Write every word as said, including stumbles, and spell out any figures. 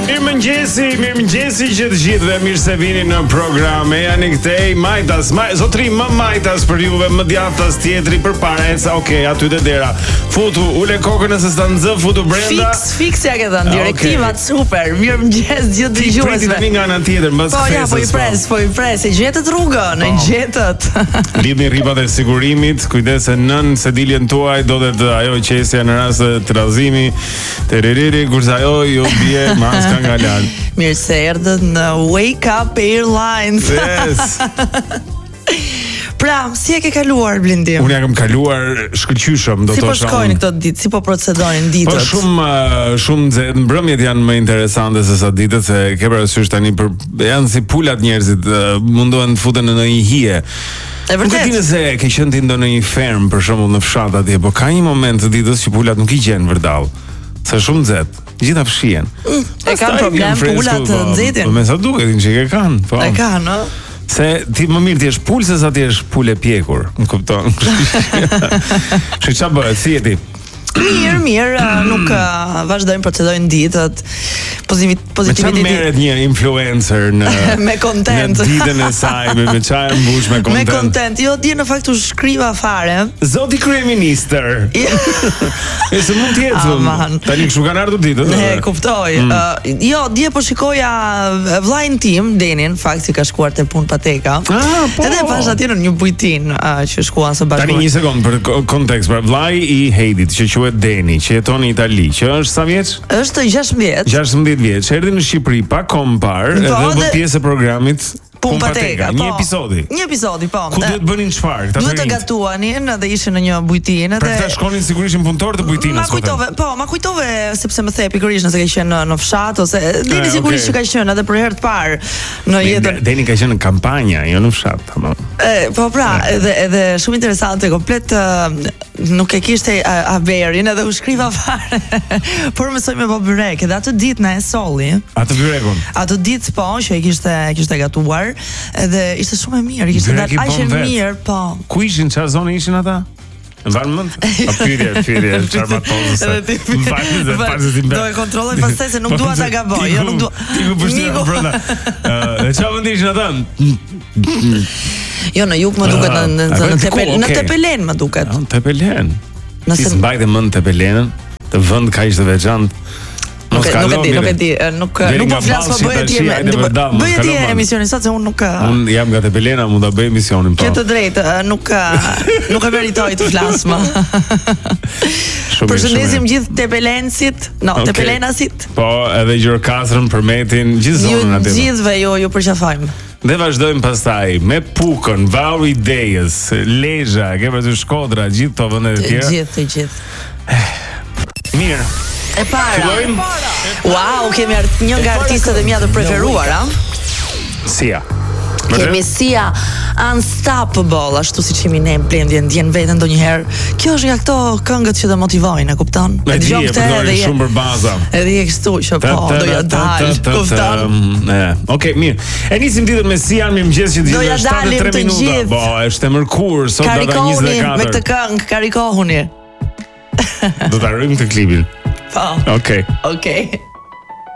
Mirëmëngjesi, mirëmëngjesi që të gjithëve, mirë se vini në program. E janë këtej Majtas, maj, zotri më Majtas për juve, më djathtas tjetri përpara. Eca, okay, aty te dera. Futu, ule kokën nëse s'ta nxë, futu brenda. Fix, fix ja ke dhënë direktivat, okay. Super. Mirëmëngjes gjithë dëgjuesve. Priti tani nga ana tjetër, mbas po, fesës. Ja, po i pres, po i pres, e gjetët rrugën, e gjetët. Lidhni rripat e sigurimit, kujdes se nën sediljen tuaj do të ajo qesja në rast të trazimi. Terereri kurse ajo ju bie maska nga lart. Mirë se erdhët në Wake Up Airlines. Yes. Pra, si e ke kaluar Blendi? Unë ja kam kaluar shkëlqyshëm, do të thosh. Si po thosha. shkojnë këto ditë? Si po procedojnë ditët? Po shumë shumë nxehtë, mbrëmjet janë më interesante se sa ditët, se ke parasysh tani për janë si pulat njerëzit, mundohen të futen në një hije. E vërtet. Nuk e di se ke qenë ti në një ferm për shembull në fshat atje, po ka një moment të ditës që pulat nuk i gjen vërdall. Se shumë nxehtë. Gjitha fshihen. Mm, e kanë problem pulat të nxehtin. Po me sa duket që e kanë, po. E kanë, ëh. Se ti më mirë ti je pul se sa ti je pul e pjekur, më kupton. Çi çfarë bëhet, si je ti? Mirë, mirë, nuk uh, vazhdojmë procedojnë ditët. Pozitiv, pozitiviteti. Me çfarë merret një influencer në me content. Në ditën e saj, me me çfarë mbush me content. Me content. Jo, di në fakt u shkriva fare. Zoti kryeministër. E se mund të jetë. Tani kshu kanë ardhur ditët. Ne kuptoj. Mm. Uh, jo, dje po shikoja vllajin tim, Denin, fakt si ka shkuar te punë pateka. Ah, po. Edhe pash atje në një bujtin uh, që shkuan së bashku. Tani një sekond për kontekst, pra vllai i Heidit që quhet Deni, që jeton në Itali, që është sa vjeç? Është gjashtëdhjetë. gjashtëdhjetë vjeç, erdhi në Shqipëri pa kohë parë, edhe u bë pjesë e programit Punë pateka, një episodi. Një episodi, po. Ku duhet bënin çfarë? Duhet të gatuanin dhe ishin në një bujtinë edhe. Pra këta shkonin sigurisht në punëtor të bujtinës. Ma kujtove, po, ma kujtove sepse më the pikërisht nëse ke qenë në fshat ose Deni sigurisht që ka qenë edhe për herë të parë në jetën. Deni ka qenë në kampanja, jo në fshat, tamam. Po pra, edhe edhe shumë interesante, komplet nuk e kishte averin edhe u shkriva fare. Por mësoj me bë byrek, edhe atë ditë na e solli. Atë byrekun. Atë ditë po, që e kishte kishte gatuar. Edhe ishte shumë e mirë, ishte dalë aq e mirë, po. Ku ishin, çfarë zone ishin ata? Në varmënd? A pyetje, pyetje, çfarë matozës? Do e kontrolloj pastaj se nuk dua ta gaboj, jo nuk dua. Ti më përshtyr brenda. Ë, çfarë mund të ishin ata? Jo, në jug më duket në në Tepelen më duket. Në Tepelen. Nëse mbajtë mend Tepelenën, të vend kaq të veçantë. Nuk e di, nuk e di, nuk nuk po flas më bëhet ti. Bëhet ti emisionin sot se unë nuk Un jam nga Tepelena, mund ta bëj emisionin po. Ke të drejtë, nuk nuk e meritoj të flas më. Përshëndesim gjithë Tepelensit, no, Tepelenasit. Po, edhe Gjirokastërën, Përmetin, gjithë zonën aty. Gjithëve ju ju përqafojmë. Dhe vazhdojmë pastaj me Pukën, Varr Idejës, Lezhë, ke pasur Shkodra, gjithë këto vende të tjera. Gjithë, të gjithë. Mirë. E para. Wow, kemi një nga artistët e mia të preferuar, a? Sia. Kemi Sia Unstoppable, ashtu siç jemi ne Blendi, ndjen veten ndonjëherë. Kjo është nga këto këngët që të motivojnë, e kupton? E dëgjoj këtë edhe shumë për baza. Edhe e kështu që po do ja dal, kupton? Okej, mirë. E nisim ditën me Sia, mirëmëngjes që do ja dalim të gjithë. Po, është e mërkurë, sot data njëzet e katër. Me këtë këngë, karikohuni. Do ta rrim këtë klipin. Po. Okej. Okej.